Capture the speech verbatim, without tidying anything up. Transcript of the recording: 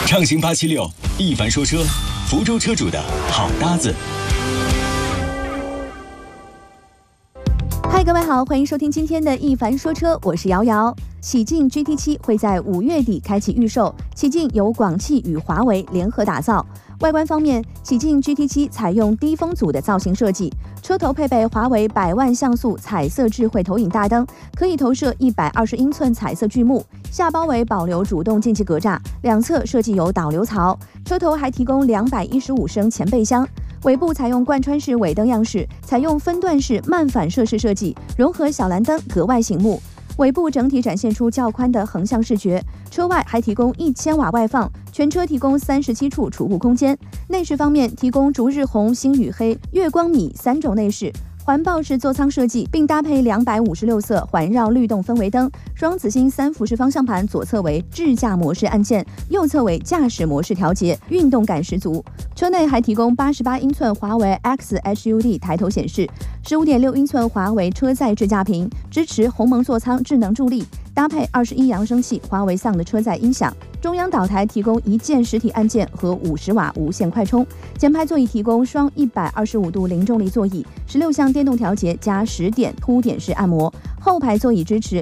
畅行八七六，一凡说车，福州车主的好搭子。 嗨，各位好，欢迎收听今天的一凡说车，我是瑶瑶。启骏 G T 七 会在五月底开启预售，启骏由广汽与华为联合打造。外观方面，启骏 G T 七 采用低风阻的造型设计，车头配备华为百万像素彩色智慧投影大灯，可以投射一百二十英寸彩色巨幕，下包围保留主动进气格栅，两侧设计有导流槽，车头还提供两百一十五升前备箱。尾部采用贯穿式尾灯样式，采用分段式慢反射式设计，融合小蓝灯，格外醒目。尾部整体展现出较宽的横向视觉，车外还提供一千瓦外放，全车提供三十七处储物空间。内饰方面提供逐日红、星宇黑、月光米三种内饰。环抱式座舱设计，并搭配两百五十六色环绕律动氛围灯，双子星三辐式方向盘，左侧为智驾模式按键，右侧为驾驶模式调节，运动感十足。车内还提供八十八英寸华为 X H U D 抬头显示，十五点六英寸华为车载智驾屏，支持鸿蒙座舱智能助力，搭配二十一扬声器华为 Sound 的车载音响。中央岛台提供一键实体按键和五十瓦无线快充，前排座椅提供双一百二十五度零重力座椅，十六项电动调节加十点凸点式按摩，后排座椅支持